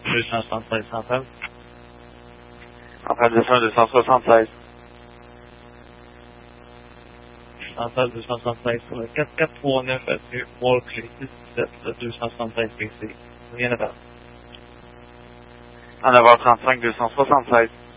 276 centrale. Centrale 276. Centrale 276 sur le 4439 avenue Walkley 17 276 BC. Rien à faire. À 9h35, 276.